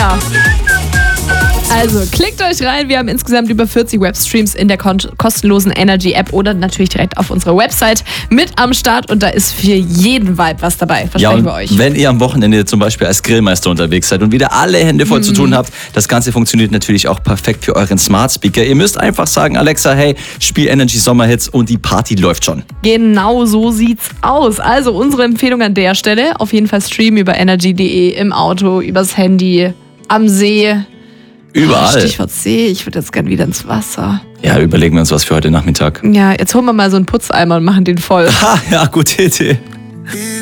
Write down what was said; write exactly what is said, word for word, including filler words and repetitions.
Ja. Also, klickt euch rein. Wir haben insgesamt über vierzig Webstreams in der kon- kostenlosen Energy-App oder natürlich direkt auf unserer Website mit am Start. Und da ist für jeden Vibe was dabei. Versprechen Ja, und wir euch. wenn ihr am Wochenende zum Beispiel als Grillmeister unterwegs seid und wieder alle Hände voll mhm. zu tun habt, das Ganze funktioniert natürlich auch perfekt für euren Smart Speaker. Ihr müsst einfach sagen, Alexa, hey, spiel Energy Sommerhits und die Party läuft schon. Genau so sieht's aus. Also unsere Empfehlung an der Stelle, auf jeden Fall streamen über energy punkt de, im Auto, übers Handy, am See. Überall. Stichwort See, ich würde jetzt gern wieder ins Wasser. Ja, überlegen wir uns was für heute Nachmittag. Ja, jetzt holen wir mal so einen Putzeimer und machen den voll. Ha, ja, gute Idee.